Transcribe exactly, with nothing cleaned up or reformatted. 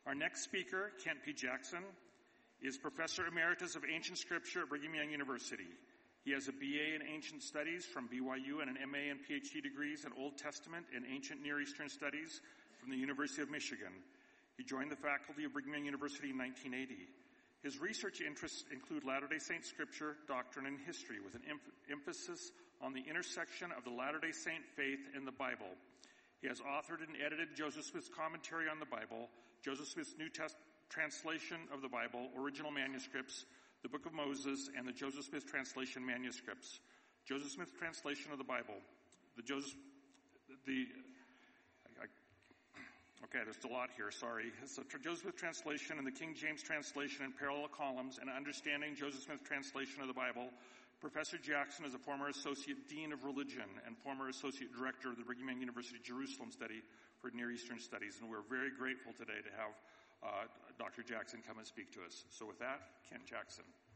Our next speaker, Kent P. Jackson, is Professor Emeritus of Ancient Scripture at Brigham Young University. He has a B A in Ancient Studies from B Y U and an M A and P H D degrees in Old Testament and Ancient Near Eastern Studies from the University of Michigan. He joined the faculty of Brigham Young University in nineteen eighty. His research interests include Latter-day Saint scripture, doctrine, and history, with an em- emphasis on the intersection of the Latter-day Saint faith and the Bible. He has authored and edited Joseph Smith's commentary on the Bible, Joseph Smith's New Testament translation of the Bible, original manuscripts, the Book of Moses, and the Joseph Smith translation manuscripts. Joseph Smith translation of the Bible, the Joseph, the, I, I, okay, there's a lot here, sorry. So Joseph Smith translation and the King James translation in parallel columns, and understanding Joseph Smith translation of the Bible. Professor Jackson is a former Associate Dean of Religion and former Associate Director of the Brigham Young University Jerusalem Study for Near Eastern Studies, and we're very grateful today to have uh, Doctor Jackson come and speak to us. So with that, Kent Jackson.